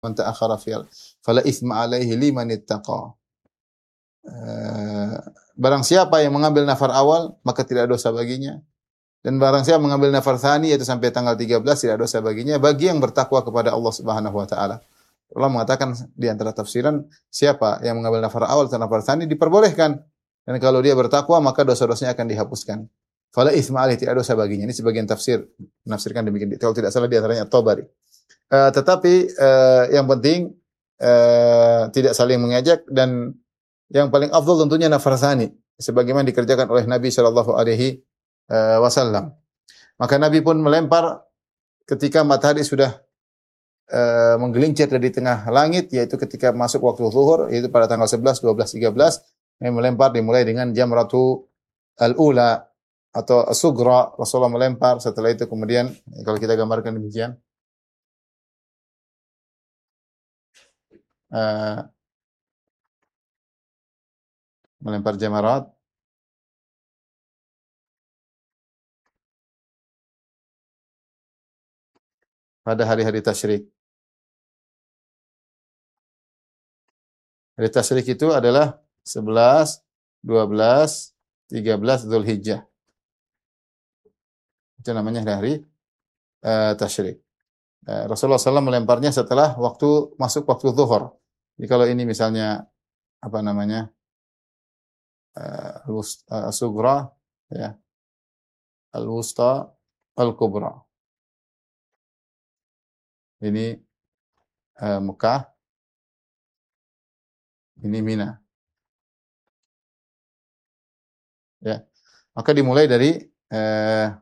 man ta'akhkhara fala itsma 'alaihi liman ittaqa. Barang siapa yang mengambil nafar awal, maka tidak ada dosa baginya. Dan barang siapa mengambil nafar tsani, yaitu sampai tanggal 13, tidak ada dosa baginya bagi yang bertakwa kepada Allah Subhanahu wa taala. Allah mengatakan di antara tafsiran, siapa yang mengambil nafar awal atau nafar tsani diperbolehkan. Dan kalau dia bertakwa, maka dosa-dosanya akan dihapuskan. Fala itsma 'alaihi, tidak ada dosa baginya. Ini sebagian tafsir menafsirkan demikian. Kalau tidak salah di antaranya At-Tabari. Tetapi yang penting tidak saling mengejek, dan yang paling afdal tentunya nafar tsani sebagaimana dikerjakan oleh Nabi sallallahu alaihi wasallam. Maka Nabi pun melempar ketika matahari sudah menggelincir dari tengah langit, yaitu ketika masuk waktu zuhur, yaitu pada tanggal 11, 12, 13. Nabi melempar dimulai dengan jamratu al-ula atau as-sughra. Rasulullah melempar, setelah itu kemudian kalau kita gambarkan demikian. Melempar jamarat. Pada hari-hari tasyrik. Hari tasyrik itu adalah 11, 12, 13 Dzulhijjah. Itu namanya hari tasyrik. Rasulullah SAW melemparnya setelah masuk waktu zuhur. Jadi kalau ini misalnya apa namanya al-sughra, ya, al-wusta, al-kubra. Ini Mekah, ini Mina. Ya. Maka dimulai dari